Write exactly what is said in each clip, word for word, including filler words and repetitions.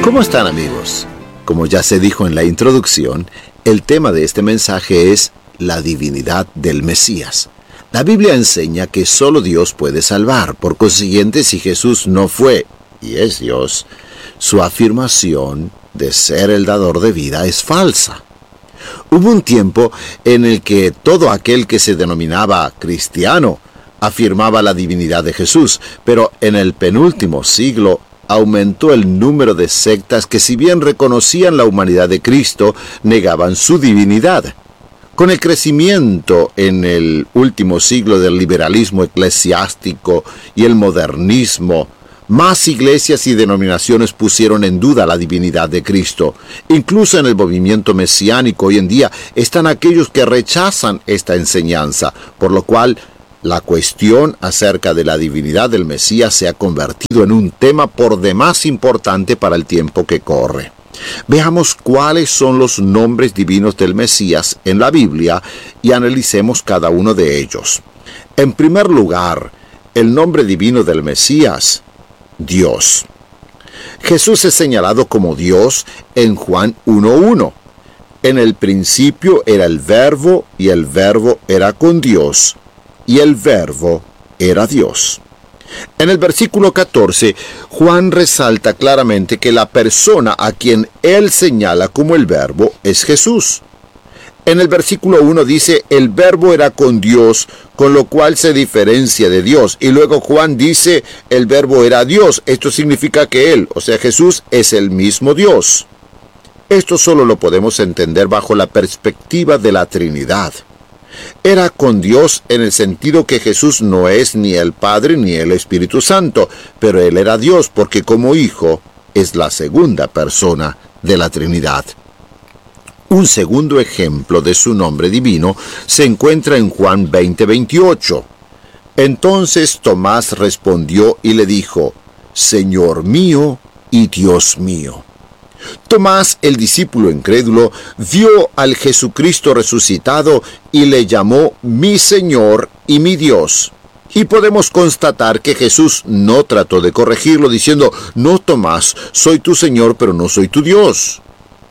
¿Cómo están, amigos? Como ya se dijo en la introducción, el tema de este mensaje es la divinidad del Mesías. La Biblia enseña que solo Dios puede salvar. Por consiguiente, si Jesús no fue y es Dios, su afirmación de ser el dador de vida es falsa. Hubo un tiempo en el que todo aquel que se denominaba cristiano afirmaba la divinidad de Jesús, pero en el penúltimo siglo aumentó el número de sectas que, si bien reconocían la humanidad de Cristo, negaban su divinidad. Con el crecimiento en el último siglo del liberalismo eclesiástico y el modernismo, más iglesias y denominaciones pusieron en duda la divinidad de Cristo. Incluso en el movimiento mesiánico hoy en día están aquellos que rechazan esta enseñanza, por lo cual la cuestión acerca de la divinidad del Mesías se ha convertido en un tema por demás importante para el tiempo que corre. Veamos cuáles son los nombres divinos del Mesías en la Biblia y analicemos cada uno de ellos. En primer lugar, el nombre divino del Mesías, Dios. Jesús es señalado como Dios en Juan uno uno. En el principio era el Verbo, y el Verbo era con Dios, y el Verbo era Dios. En el versículo catorce, Juan resalta claramente que la persona a quien él señala como el Verbo es Jesús. En el versículo uno dice, el Verbo era con Dios, con lo cual se diferencia de Dios. Y luego Juan dice, el Verbo era Dios. Esto significa que él, o sea Jesús, es el mismo Dios. Esto solo lo podemos entender bajo la perspectiva de la Trinidad. Era con Dios en el sentido que Jesús no es ni el Padre ni el Espíritu Santo, pero él era Dios porque como Hijo es la segunda persona de la Trinidad. Un segundo ejemplo de su nombre divino se encuentra en Juan veinte veintiocho. Entonces Tomás respondió y le dijo, Señor mío y Dios mío. Tomás, el discípulo incrédulo, vio al Jesucristo resucitado y le llamó mi Señor y mi Dios. Y podemos constatar que Jesús no trató de corregirlo diciendo, no, Tomás, soy tu Señor, pero no soy tu Dios.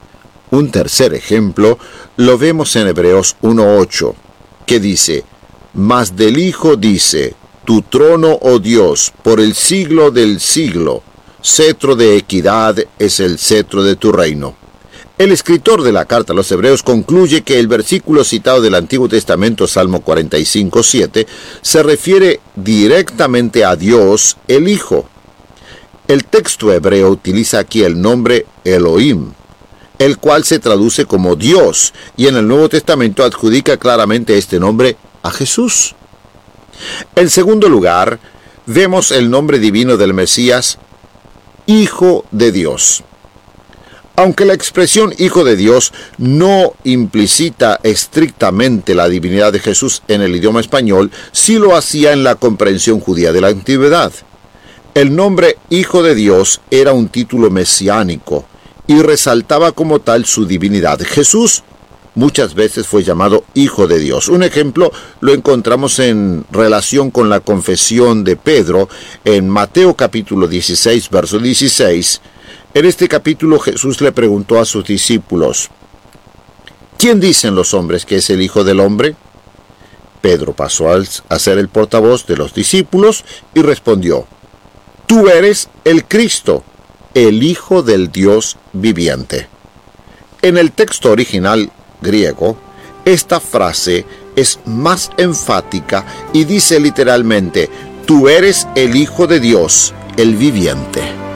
Un tercer ejemplo lo vemos en Hebreos uno ocho, que dice, mas del Hijo dice, tu trono, oh Dios, por el siglo del siglo, cetro de equidad es el cetro de tu reino. El escritor de la carta a los Hebreos concluye que el versículo citado del Antiguo Testamento, Salmo cuarenta y cinco siete, se refiere directamente a Dios, el Hijo. El texto hebreo utiliza aquí el nombre Elohim, el cual se traduce como Dios, y en el Nuevo Testamento adjudica claramente este nombre a Jesús. En segundo lugar, vemos el nombre divino del Mesías, Hijo de Dios. Aunque la expresión Hijo de Dios no implicita estrictamente la divinidad de Jesús en el idioma español, sí lo hacía en la comprensión judía de la antigüedad. El nombre Hijo de Dios era un título mesiánico y resaltaba como tal su divinidad. Jesús muchas veces fue llamado Hijo de Dios. Un ejemplo lo encontramos en relación con la confesión de Pedro en Mateo capítulo dieciséis, verso dieciséis. En este capítulo Jesús le preguntó a sus discípulos, ¿quién dicen los hombres que es el Hijo del Hombre? Pedro pasó a ser el portavoz de los discípulos y respondió, tú eres el Cristo, el Hijo del Dios viviente. En el texto original griego, esta frase es más enfática y dice literalmente, tú eres el Hijo de Dios, el viviente.